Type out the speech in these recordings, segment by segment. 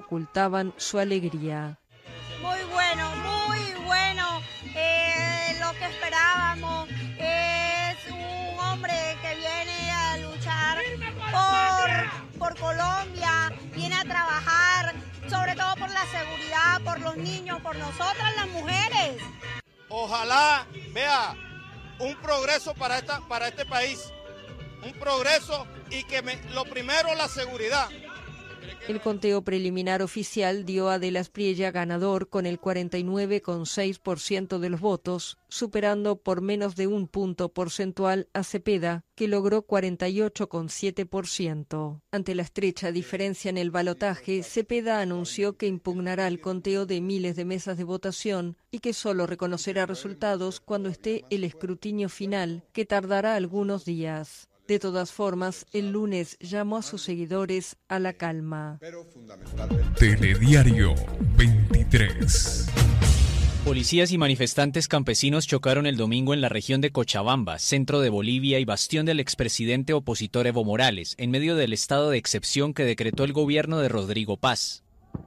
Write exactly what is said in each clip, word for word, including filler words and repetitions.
ocultaban su alegría. Muy bueno, muy bueno, eh, lo que esperábamos. Es un hombre que viene a luchar por, por Colombia, viene a trabajar, sobre todo por la seguridad, por los niños, por nosotras las mujeres. Ojalá vea un progreso para, esta, para este país, un progreso y que me, lo primero la seguridad. El conteo preliminar oficial dio a De las Priella ganador con el cuarenta y nueve coma seis por ciento de los votos, superando por menos de un punto porcentual a Cepeda, que logró cuarenta y ocho coma siete por ciento. Ante la estrecha diferencia en el balotaje, Cepeda anunció que impugnará el conteo de miles de mesas de votación y que solo reconocerá resultados cuando esté el escrutinio final, que tardará algunos días. De todas formas, el lunes llamó a sus seguidores a la calma. Telediario veintitrés. Policías y manifestantes campesinos chocaron el domingo en la región de Cochabamba, centro de Bolivia y bastión del expresidente opositor Evo Morales, en medio del estado de excepción que decretó el gobierno de Rodrigo Paz.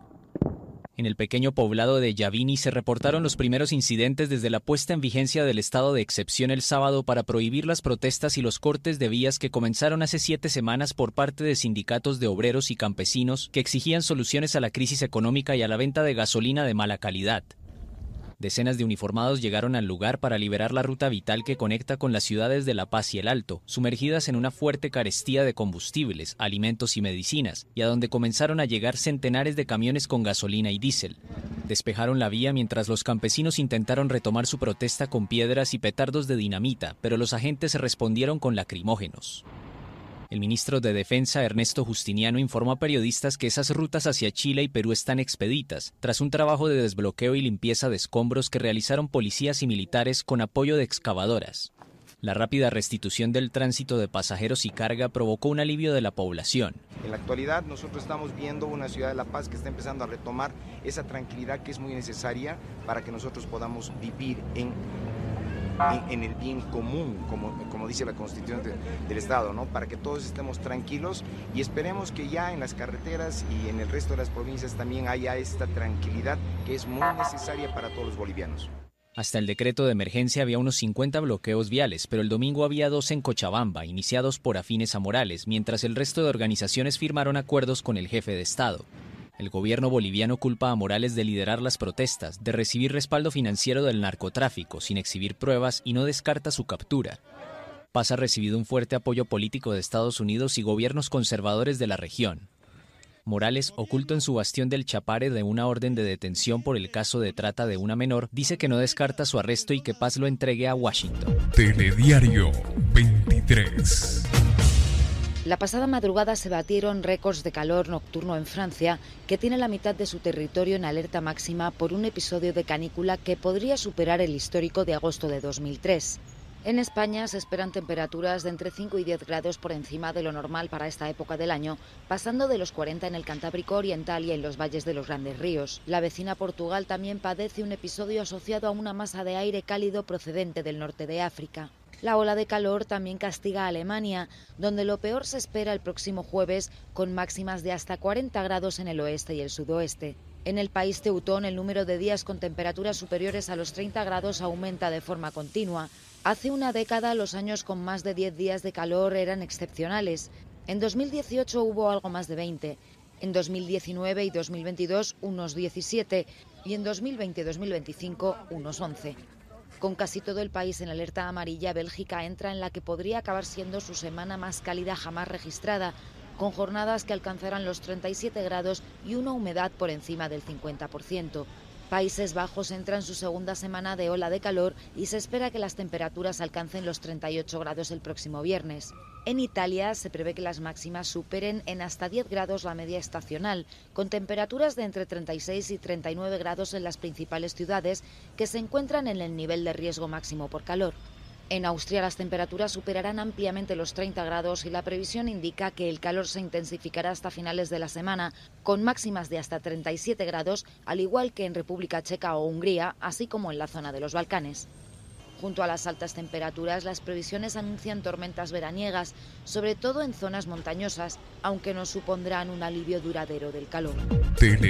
En el pequeño poblado de Yavini se reportaron los primeros incidentes desde la puesta en vigencia del estado de excepción el sábado para prohibir las protestas y los cortes de vías que comenzaron hace siete semanas por parte de sindicatos de obreros y campesinos que exigían soluciones a la crisis económica y a la venta de gasolina de mala calidad. Decenas de uniformados llegaron al lugar para liberar la ruta vital que conecta con las ciudades de La Paz y El Alto, sumergidas en una fuerte carestía de combustibles, alimentos y medicinas, y a donde comenzaron a llegar centenares de camiones con gasolina y diésel. Despejaron la vía mientras los campesinos intentaron retomar su protesta con piedras y petardos de dinamita, pero los agentes respondieron con lacrimógenos. El ministro de Defensa, Ernesto Justiniano, informó a periodistas que esas rutas hacia Chile y Perú están expeditas, tras un trabajo de desbloqueo y limpieza de escombros que realizaron policías y militares con apoyo de excavadoras. La rápida restitución del tránsito de pasajeros y carga provocó un alivio de la población. En la actualidad nosotros estamos viendo una ciudad de La Paz que está empezando a retomar esa tranquilidad que es muy necesaria para que nosotros podamos vivir en En, en el bien común, como, como dice la Constitución de, del Estado, ¿no? Para que todos estemos tranquilos y esperemos que ya en las carreteras y en el resto de las provincias también haya esta tranquilidad que es muy necesaria para todos los bolivianos. Hasta el decreto de emergencia había unos cincuenta bloqueos viales, pero el domingo había dos en Cochabamba, iniciados por afines a Morales, mientras el resto de organizaciones firmaron acuerdos con el jefe de Estado. El gobierno boliviano culpa a Morales de liderar las protestas, de recibir respaldo financiero del narcotráfico sin exhibir pruebas y no descarta su captura. Paz ha recibido un fuerte apoyo político de Estados Unidos y gobiernos conservadores de la región. Morales, oculto en su bastión del Chapare de una orden de detención por el caso de trata de una menor, dice que no descarta su arresto y que Paz lo entregue a Washington. Telediario veintitrés. La pasada madrugada se batieron récords de calor nocturno en Francia, que tiene la mitad de su territorio en alerta máxima por un episodio de canícula que podría superar el histórico de agosto de dos mil tres. En España se esperan temperaturas de entre cinco y diez grados por encima de lo normal para esta época del año, pasando de los cuarenta en el Cantábrico Oriental y en los valles de los Grandes Ríos. La vecina Portugal también padece un episodio asociado a una masa de aire cálido procedente del norte de África. La ola de calor también castiga a Alemania, donde lo peor se espera el próximo jueves, con máximas de hasta cuarenta grados en el oeste y el sudoeste. En el país teutón, el número de días con temperaturas superiores a los treinta grados aumenta de forma continua. Hace una década, los años con más de diez días de calor eran excepcionales. En dos mil dieciocho hubo algo más de veinte. En dos mil diecinueve y dos mil veintidós, unos diecisiete. Y en dos mil veinte y dos mil veinticinco, unos once. Con casi todo el país en alerta amarilla, Bélgica entra en la que podría acabar siendo su semana más cálida jamás registrada, con jornadas que alcanzarán los treinta y siete grados y una humedad por encima del cincuenta por ciento. Países Bajos entra en su segunda semana de ola de calor y se espera que las temperaturas alcancen los treinta y ocho grados el próximo viernes. En Italia se prevé que las máximas superen en hasta diez grados la media estacional, con temperaturas de entre treinta y seis y treinta y nueve grados en las principales ciudades que se encuentran en el nivel de riesgo máximo por calor. En Austria las temperaturas superarán ampliamente los treinta grados y la previsión indica que el calor se intensificará hasta finales de la semana, con máximas de hasta treinta y siete grados, al igual que en República Checa o Hungría, así como en la zona de los Balcanes. Junto a las altas temperaturas, las previsiones anuncian tormentas veraniegas, sobre todo en zonas montañosas, aunque no supondrán un alivio duradero del calor.